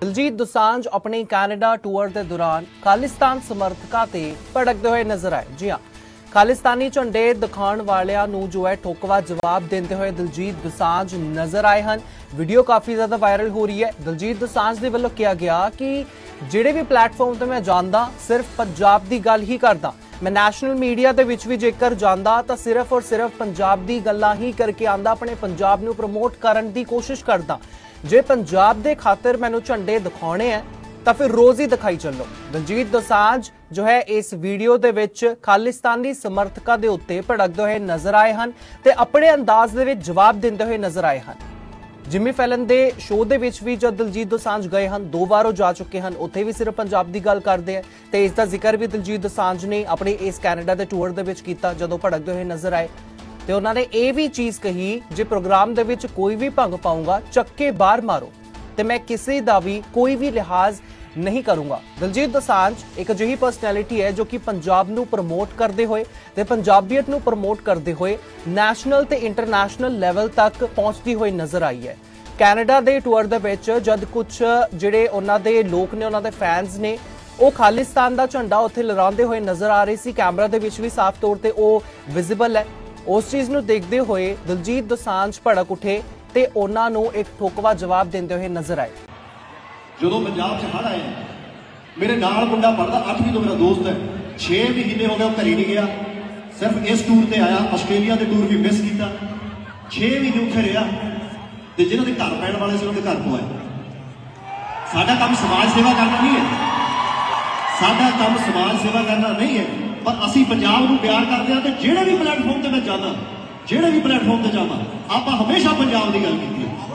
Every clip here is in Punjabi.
ਦਿਲਜੀਤ ਦੋਸਾਂਝ ਆਪਣੇ ਕੈਨੇਡਾ ਟੂਰ ਦੇ ਦੌਰਾਨ ਖਾਲਿਸਤਾਨ ਸਮਰਥਕਾਂ ਤੇ ਭੜਕਦੇ ਹੋਏ ਨਜ਼ਰ ਆਏ। ਜੀ ਹਾਂ, ਖਾਲਿਸਤਾਨੀ ਝੰਡੇ ਦਿਖਾਉਣ ਵਾਲਿਆਂ ਨੂੰ ਜੋ ਹੈ ਠੋਕਵਾ ਜਵਾਬ ਦਿੰਦੇ ਹੋਏ ਦਿਲਜੀਤ ਦੋਸਾਂਝ ਨਜ਼ਰ ਆਏ ਹਨ। ਵੀਡੀਓ ਕਾਫੀ ਜ਼ਿਆਦਾ ਵਾਇਰਲ ਹੋ ਰਹੀ ਹੈ। ਦਿਲਜੀਤ ਦੋਸਾਂਝ ਦੇ ਵੱਲੋਂ ਕਿਹਾ ਗਿਆ ਕਿ ਜਿਹੜੇ ਵੀ ਪਲੇਟਫਾਰਮ ਤੇ ਮੈਂ ਜਾਂਦਾ ਸਿਰਫ ਪੰਜਾਬ ਦੀ ਗੱਲ ਹੀ ਕਰਦਾ। मैं नैशनल मीडिया ਦੇ ਵਿੱਚ ਵੀ ਜੇਕਰ ਜਾਂਦਾ ਤਾਂ ਸਿਰਫ ਔਰ ਸਿਰਫ ਪੰਜਾਬ ਦੀ ਗੱਲਾਂ ਹੀ ਕਰਕੇ ਆਂਦਾ, ਆਪਣੇ ਪੰਜਾਬ ਨੂੰ ਪ੍ਰਮੋਟ ਕਰਨ ਦੀ ਕੋਸ਼ਿਸ਼ ਕਰਦਾ। ਜੇ ਪੰਜਾਬ ਦੇ ਖਾਤਰ ਮੈਨੂੰ ਝੰਡੇ ਦਿਖਾਉਣੇ ਹੈ ਤਾਂ ਫਿਰ ਰੋਜ਼ ਹੀ ਦਿਖਾਈ ਚੱਲੋ। ਦਿਲਜੀਤ ਦੋਸਾਂਝ ਜੋ ਹੈ ਇਸ ਵੀਡੀਓ ਦੇ ਵਿੱਚ ਖਾਲਿਸਤਾਨੀ ਸਮਰਥਕਾਂ ਦੇ ਉੱਤੇ ਭੜਕਦੇ ਹੋਏ ਨਜ਼ਰ ਆਏ ਹਨ ਤੇ ਆਪਣੇ ਅੰਦਾਜ਼ ਦੇ ਵਿੱਚ ਜਵਾਬ ਦਿੰਦੇ ਹੋਏ ਨਜ਼ਰ ਆਏ ਹਨ। ਜਿਮੀ ਫੈਲਨ ਦੇ ਸ਼ੋਅ ਦੇ ਵਿੱਚ ਵੀ ਜਦ ਦਿਲਜੀਤ ਦੋਸਾਂਝ ਗਏ ਹਨ, 2 ਵਾਰ ਉਹ ਜਾ ਚੁੱਕੇ ਹਨ, ਉੱਥੇ ਵੀ ਸਿਰਫ ਪੰਜਾਬ ਦੀ ਗੱਲ ਕਰਦੇ ਆ ਤੇ ਇਸ ਦਾ ਜ਼ਿਕਰ ਵੀ ਦਿਲਜੀਤ ਦੋਸਾਂਝ ਨੇ ਆਪਣੇ ਇਸ ਕੈਨੇਡਾ ਦੇ ਟੂਰ ਦੇ ਵਿੱਚ ਕੀਤਾ ਜਦੋਂ ਭੜਕਦੇ ਹੋਏ ਨਜ਼ਰ ਆਏ। ਤੇ ਉਹਨਾਂ ਨੇ ਇਹ ਵੀ ਚੀਜ਼ ਕਹੀ, ਜੇ ਪ੍ਰੋਗਰਾਮ ਦੇ ਵਿੱਚ ਕੋਈ ਵੀ ਭੰਗ ਪਾਊਗਾ ਚੱਕੇ ਬਾਹਰ ਮਾਰੋ ਤੇ ਮੈਂ ਕਿਸੇ ਦਾ ਵੀ ਕੋਈ ਵੀ ਲਿਹਾਜ਼ नहीं करूंगा। दिलजीत दोसांझ एक अजिही परसनैलिटी है जो कि पंजाब नू प्रमोट करते हुए ते पंजाबियत नू प्रमोट करते हुए नैशनल ते इंटरनैशनल लैवल तक पहुंचती हुई नजर आई है। कैनेडा दे टूर दे विच जद कुछ जिहड़े उन्हां दे लोक ने, उन्हां दे फैंस ने, ਉਹ ਖਾਲਿਸਤਾਨ ਦਾ ਝੰਡਾ ਉੱਥੇ ਲਹਿਰਾਉਂਦੇ ਹੋਏ ਨਜ਼ਰ ਆ ਰਹੇ ਸੀ। ਕੈਮਰਾ ਦੇ ਵਿੱਚ ਵੀ ਸਾਫ਼ ਤੌਰ ਤੇ ਉਹ ਵਿਜ਼ੀਬਲ ਹੈ। ਉਸ ਚੀਜ਼ ਨੂੰ ਦੇਖਦੇ ਹੋਏ ਦਿਲਜੀਤ ਦੋਸਾਂਝ ਭੜਕ ਉੱਠੇ ਤੇ ਉਹਨਾਂ ਨੂੰ ਇੱਕ ਠੋਕਵਾ ਜਵਾਬ ਦਿੰਦੇ ਹੋਏ ਨਜ਼ਰ ਆਏ। ਜਦੋਂ ਪੰਜਾਬ 'ਚ ਹੜ੍ਹ ਆਏ, ਮੇਰੇ ਨਾਲ ਮੁੰਡਾ ਪੜ੍ਹਦਾ 8ਵੀਂ ਤੋਂ, ਮੇਰਾ ਦੋਸਤ ਹੈ, 6 ਮਹੀਨੇ ਹੋ ਗਏ ਉਹ ਘਰੇ ਨਹੀਂ ਗਿਆ। ਸਿਰਫ ਇਸ ਟੂਰ ਤੇ ਆਇਆ, ਆਸਟ੍ਰੇਲੀਆ ਦੇ ਟੂਰ ਵੀ ਮਿਸ ਕੀਤਾ। 6 ਮਹੀਨੇ ਉੱਥੇ ਰਿਹਾ ਤੇ ਜਿਹਨਾਂ ਦੇ ਘਰ ਪੈਣ ਵਾਲੇ ਸੀ ਉਹਨਾਂ ਦੇ ਘਰ ਪਵਾਏ। ਸਾਡਾ ਕੰਮ ਸਮਾਜ ਸੇਵਾ ਕਰਨਾ ਨਹੀਂ ਹੈ, ਸਾਡਾ ਕੰਮ ਸਮਾਜ ਸੇਵਾ ਕਰਨਾ ਨਹੀਂ ਹੈ, ਪਰ ਅਸੀਂ ਪੰਜਾਬ ਨੂੰ ਪਿਆਰ ਕਰਦੇ ਹਾਂ ਤੇ ਜਿਹੜੇ ਵੀ ਪਲੇਟਫਾਰਮ ਤੇ ਮੈਂ ਜਾਂਦਾ, ਜਿਹੜੇ ਵੀ ਪਲੇਟਫਾਰਮ ਤੇ ਜਾਵਾਂ, ਆਪਾਂ ਹਮੇਸ਼ਾ ਪੰਜਾਬ ਦੀ ਗੱਲ ਕੀਤੀ ਹੈ।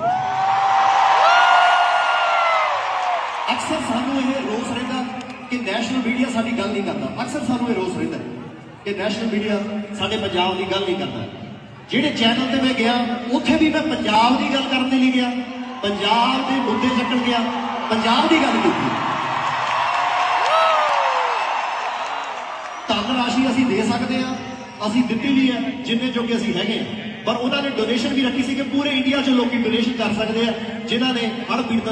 अक्सर सानू ये रोस रहता कि नैशनल मीडिया साडी गल नहीं करता। अक्सर सानू ये रोस रहता कि नैशनल मीडिया साडे पंजाब की गल नहीं करता। जिहड़े चैनल ते मैं गया उत्थे भी मैं पंजाब की गल करने नहीं गया, पंजाब के मुद्दे चक्कन गया, पंजाब की गल की। धनराशि असीं दे सकते हैं, असीं दित्ती भी है जिन्ने जोगे असीं हैगे, पर उन्होंने डोनेशन भी रखी सी कि पूरे इंडिया 'ਚ लोग डोनेशन कर सकते हैं जिन्होंने हर पीड़ित